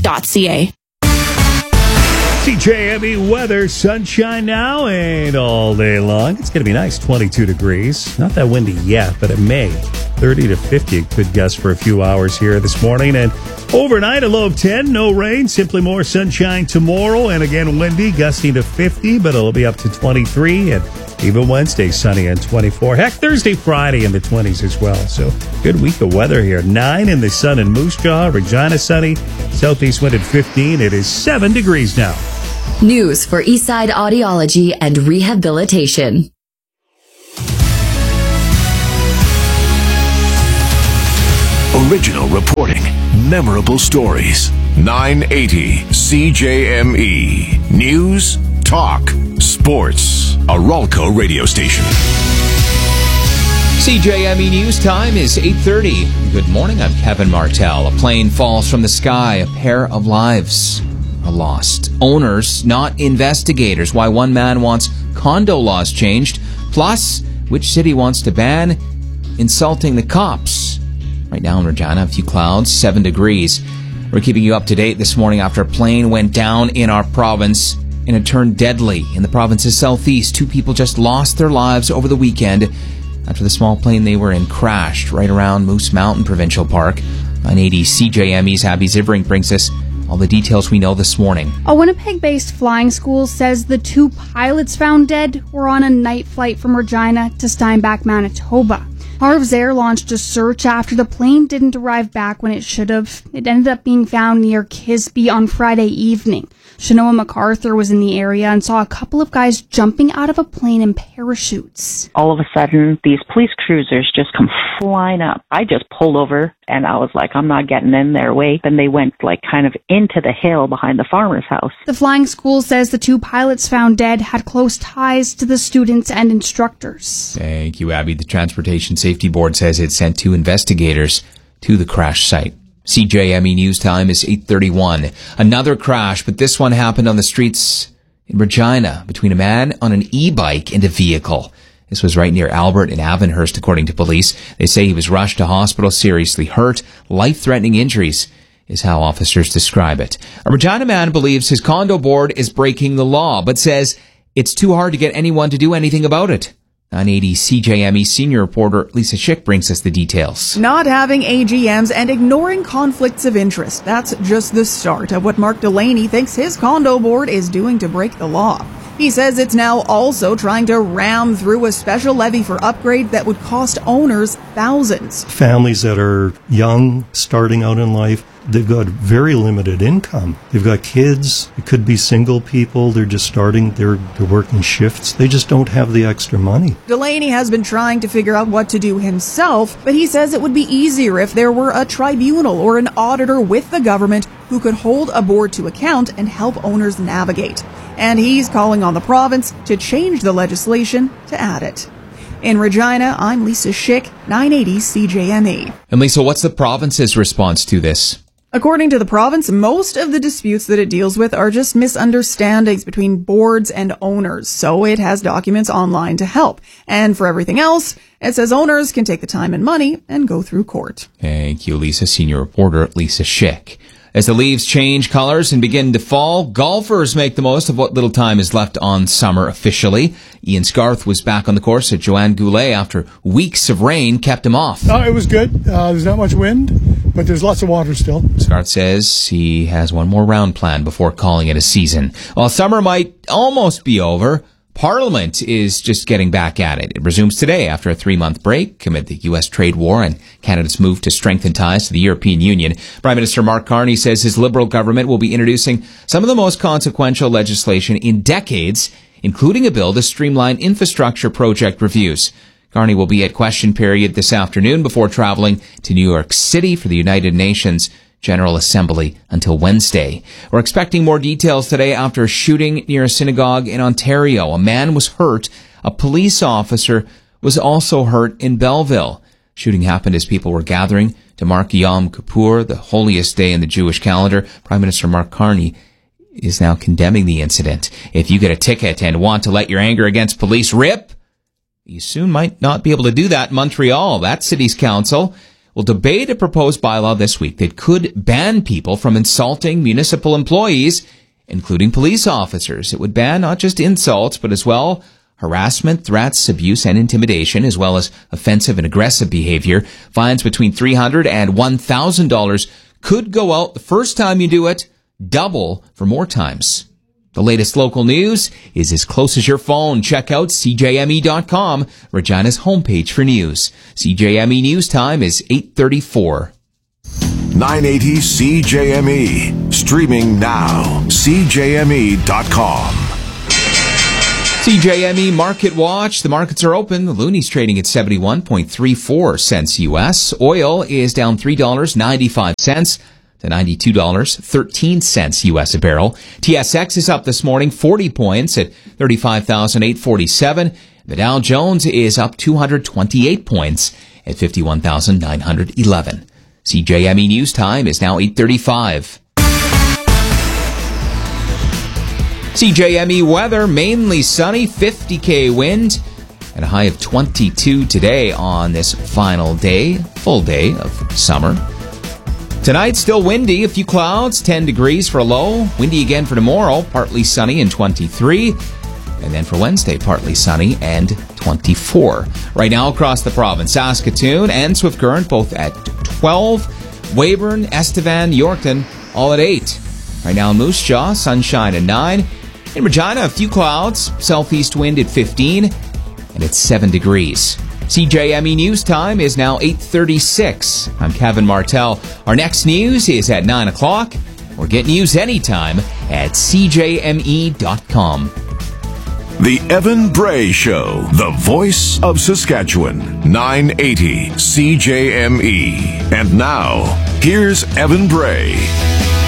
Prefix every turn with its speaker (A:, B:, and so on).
A: CJME.ca.
B: CJME weather, sunshine now and all day long. It's going to be nice, 22 degrees. Not that windy yet, but it may. 30 to 50 could gust for a few hours here this morning. And overnight, a low of 10, no rain, simply more sunshine tomorrow. And again, windy, gusting to 50, but it'll be up to 23. And even Wednesday, sunny and 24. Heck, Thursday, Friday in the 20s as well. So good week of weather here. 9 in the sun in Moose Jaw, Regina sunny, southeast wind at 15. It is 7 degrees now.
C: News for Eastside Audiology and Rehabilitation.
D: Original reporting, memorable stories. 980 CJME. News, talk, sports. A Ralco radio station.
E: CJME News time is 8:30. Good morning, I'm Kevin Martell. A plane falls from the sky. A pair of lives are lost. Owners, not investigators. Why one man wants condo laws changed. Plus, which city wants to ban insulting the cops. Right now in Regina, a few clouds, 7 degrees. We're keeping you up to date this morning after a plane went down in our province and it turned deadly in the province's southeast. 2 people just lost their lives over the weekend after the small plane they were in crashed right around Moose Mountain Provincial Park. 980 CJME's Abby Zivrink brings us all the details we know this morning.
F: A Winnipeg-based flying school says the 2 pilots found dead were on a night flight from Regina to Steinbach, Manitoba. Harv's Air launched a search after the plane didn't arrive back when it should have. It ended up being found near Kisby on Friday evening. Shanoa MacArthur was in the area and saw a couple of guys jumping out of a plane in parachutes.
G: All of a sudden, these police cruisers just come flying up. I just pulled over and I was like, I'm not getting in their way. Then they went like kind of into the hill behind the farmer's house.
F: The flying school says the 2 pilots found dead had close ties to the students and instructors.
E: Thank you, Abby. The Transportation Safety Board says it sent 2 investigators to the crash site. CJME News time is 8:31. Another crash, but this one happened on the streets in Regina between a man on an e-bike and a vehicle. This was right near Albert and Avonhurst, according to police. They say he was rushed to hospital, seriously hurt. Life-threatening injuries is how officers describe it. A Regina man believes his condo board is breaking the law, but says it's too hard to get anyone to do anything about it. 980 CJME senior reporter Lisa Schick brings us the details.
H: Not having AGMs and ignoring conflicts of interest. That's just the start of what Mark Delaney thinks his condo board is doing to break the law. He says it's now also trying to ram through a special levy for upgrade that would cost owners thousands.
I: Families that are young, starting out in life, they've got very limited income. They've got kids. It could be single people. They're just starting. They're working shifts. They just don't have the extra money.
H: Delaney has been trying to figure out what to do himself, but he says it would be easier if there were a tribunal or an auditor with the government who could hold a board to account and help owners navigate. And he's calling on the province to change the legislation to add it. In Regina, I'm Lisa Schick, 980 CJME.
E: And Lisa, what's the province's response to this?
H: According to the province, most of the disputes that it deals with are just misunderstandings between boards and owners, so it has documents online to help. And for everything else, it says owners can take the time and money and go through court.
E: Thank you, Lisa. Senior reporter Lisa Schick. As the leaves change colors and begin to fall, golfers make the most of what little time is left on summer officially. Ian Scarth was back on the course at Joanne Goulet after weeks of rain kept him off.
J: It was good. There's not much wind, but there's lots of water still.
E: Scarth says he has one more round planned before calling it a season. While summer might almost be over, Parliament is just getting back at it. It resumes today after a 3-month break amid the U.S. trade war and Canada's move to strengthen ties to the European Union. Prime Minister Mark Carney says his Liberal government will be introducing some of the most consequential legislation in decades, including a bill to streamline infrastructure project reviews. Carney will be at question period this afternoon before traveling to New York City for the United Nations General Assembly until Wednesday. We're expecting more details today after a shooting near a synagogue in Ontario. A man was hurt. A police officer was also hurt in Belleville. Shooting happened as people were gathering to mark Yom Kippur, the holiest day in the Jewish calendar. Prime Minister Mark Carney is now condemning the incident. If you get a ticket and want to let your anger against police rip, you soon might not be able to do that in Montreal. That city's council will debate a proposed bylaw this week that could ban people from insulting municipal employees, including police officers. It would ban not just insults, but as well harassment, threats, abuse, and intimidation, as well as offensive and aggressive behavior. Fines between $300 and $1,000 could go out the first time you do it, double for more times. The latest local news is as close as your phone. Check out CJME.com, Regina's homepage for news. CJME News Time is 8:34.
D: 980 CJME. Streaming now. CJME.com.
E: CJME Market Watch. The markets are open. The Looney's trading at 71.34 cents U.S. Oil is down $3.95 to $92.13 U.S. a barrel. TSX is up this morning 40 points at 35,847. The Dow Jones is up 228 points at 51,911. CJME News Time is now 8:35. CJME weather, mainly sunny, 50K wind, and a high of 22 today on this final day, full day of summer. Tonight, still windy, a few clouds, 10 degrees for a low. Windy again for tomorrow, partly sunny and 23. And then for Wednesday, partly sunny and 24. Right now across the province, Saskatoon and Swift Current both at 12. Weyburn, Estevan, Yorkton, all at 8. Right now in Moose Jaw, sunshine at 9. In Regina, a few clouds, southeast wind at 15. And it's 7 degrees. CJME News Time is now 8:36. I'm Kevin Martell. Our next news is at 9 o'clock. Or get news anytime at CJME.com.
D: The Evan Bray Show, the voice of Saskatchewan, 980 CJME. And now, here's Evan Bray.